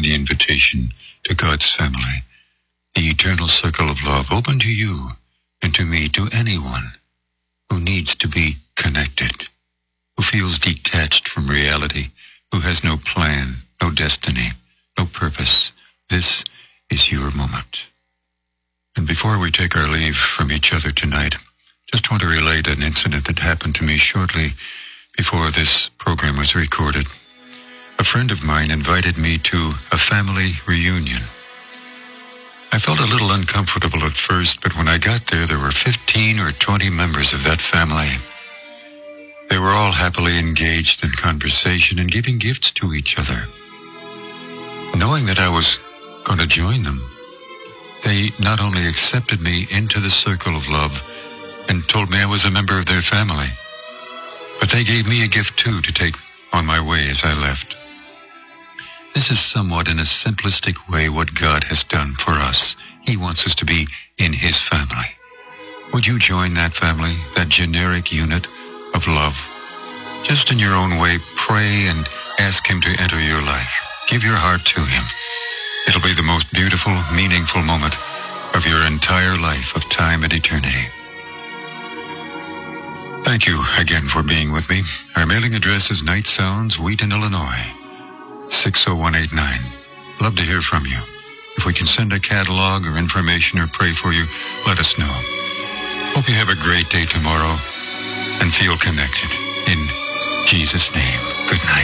the invitation to God's family, the eternal circle of love open to you and to me, to anyone who needs to be connected, who feels detached from reality, who has no plan, no destiny, no purpose. This is your moment. And before we take our leave from each other tonight, just want to relate an incident that happened to me shortly before this program was recorded. A friend of mine invited me to a family reunion. I felt a little uncomfortable at first, but when I got there were 15 or 20 members of that family. They were all happily engaged in conversation and giving gifts to each other. Knowing that I was going to join them, they not only accepted me into the circle of love and told me I was a member of their family, but they gave me a gift too to take on my way as I left. This is somewhat in a simplistic way what God has done for us. He wants us to be in His family. Would you join that family, that generic unit of love? Just in your own way, pray and ask Him to enter your life. Give your heart to Him. It'll be the most beautiful, meaningful moment of your entire life of time and eternity. Thank you again for being with me. Our mailing address is Night Sounds, Wheaton, Illinois, 60189. Love to hear from you. If we can send a catalog or information or pray for you, let us know. Hope you have a great day tomorrow and feel connected. In Jesus' name, good night.